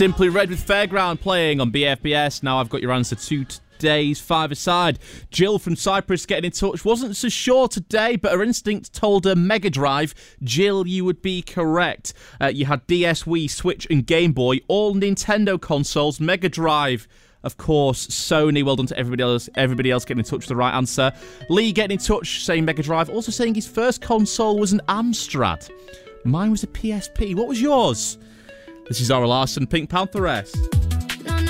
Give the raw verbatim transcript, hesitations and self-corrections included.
Simply Red with Fairground playing on B F B S. Now I've got your answer to today's five-a-side. Jill from Cyprus getting in touch. Wasn't so sure today, but her instinct told her Mega Drive. Jill, you would be correct. Uh, you had D S, Wii, Switch and Game Boy. All Nintendo consoles. Mega Drive, of course, Sony. Well done to everybody else. Everybody else getting in touch with the right answer. Lee getting in touch, saying Mega Drive. Also saying his first console was an Amstrad. Mine was a P S P. What was yours? This is Zara Larson, Pink Pantheress.